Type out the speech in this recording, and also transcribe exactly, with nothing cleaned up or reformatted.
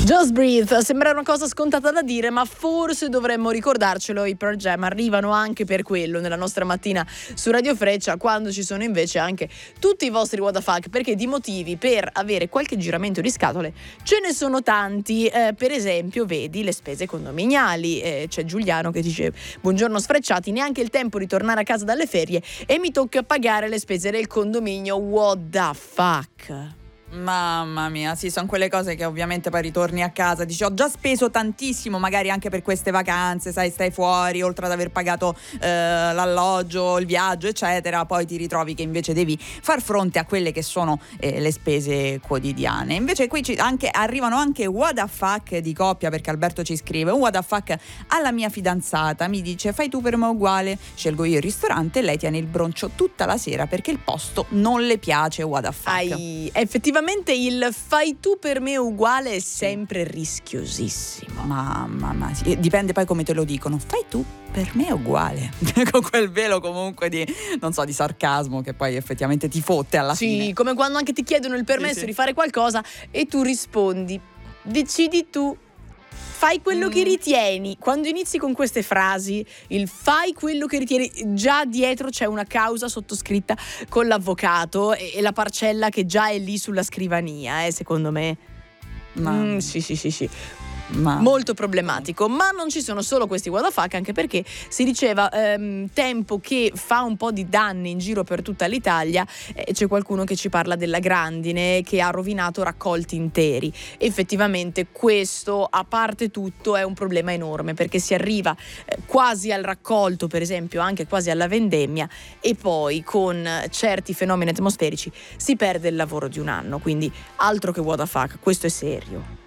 Just Breathe, sembra una cosa scontata da dire, ma forse dovremmo ricordarcelo. I Pearl Jam arrivano anche per quello nella nostra mattina su Radio Freccia, quando ci sono invece anche tutti i vostri what the fuck, perché di motivi per avere qualche giramento di scatole ce ne sono tanti. Eh, per esempio, vedi le spese condominiali. Eh, c'è Giuliano che dice: buongiorno sfrecciati, neanche il tempo di tornare a casa dalle ferie e mi tocca pagare le spese del condominio. What the fuck? Mamma mia, sì, sono quelle cose che ovviamente poi ritorni a casa, dici ho già speso tantissimo magari anche per queste vacanze, sai, stai fuori, oltre ad aver pagato eh, l'alloggio, il viaggio eccetera, poi ti ritrovi che invece devi far fronte a quelle che sono eh, le spese quotidiane. Invece qui ci, anche, arrivano anche what the fuck di coppia, perché Alberto ci scrive: un what the fuck alla mia fidanzata, mi dice fai tu per me uguale, scelgo io il ristorante e lei tiene il broncio tutta la sera perché il posto non le piace. What the fuck. Ai, effettivamente il fai tu per me uguale è sempre rischiosissimo. Mamma mia, sì, dipende poi come te lo dicono. Fai tu per me uguale con quel velo comunque di, non so, di sarcasmo che poi effettivamente ti fotte alla sì, fine. Sì, come quando anche ti chiedono il permesso sì, sì. di fare qualcosa e tu rispondi decidi tu. Fai quello mm. che ritieni. Quando inizi con queste frasi, il fai quello che ritieni, già dietro c'è una causa sottoscritta con l'avvocato e, e la parcella che già è lì sulla scrivania, eh, secondo me. Mm, sì, sì, sì, sì. Ma... molto problematico. Ma non ci sono solo questi what the fuck, anche perché si diceva ehm, tempo che fa un po' di danni in giro per tutta l'Italia. Eh, c'è qualcuno che ci parla della grandine che ha rovinato raccolti interi. Effettivamente questo, a parte tutto, è un problema enorme, perché si arriva eh, quasi al raccolto, per esempio anche quasi alla vendemmia, e poi con certi fenomeni atmosferici si perde il lavoro di un anno. Quindi altro che what the fuck, questo è serio.